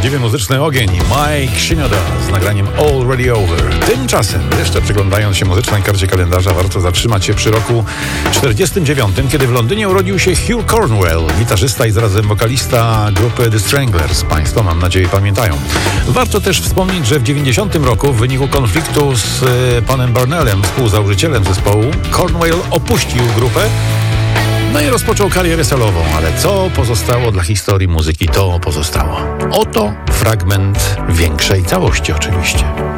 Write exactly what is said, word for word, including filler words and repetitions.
prawdziwy muzyczny ogień. Mike Shinoda z nagraniem Already Over. Tymczasem, jeszcze przyglądając się muzycznej karcie kalendarza, warto zatrzymać się przy roku czterdziestym dziewiątym, kiedy w Londynie urodził się Hugh Cornwell, gitarzysta i zarazem wokalista grupy The Stranglers. Państwo, mam nadzieję, pamiętają. Warto też wspomnieć, że w dziewięćdziesiątym roku w wyniku konfliktu z y, panem Barnellem, współzałożycielem zespołu, Cornwell opuścił grupę. No i rozpoczął karierę solową, ale co pozostało dla historii muzyki, to pozostało. Oto fragment większej całości oczywiście.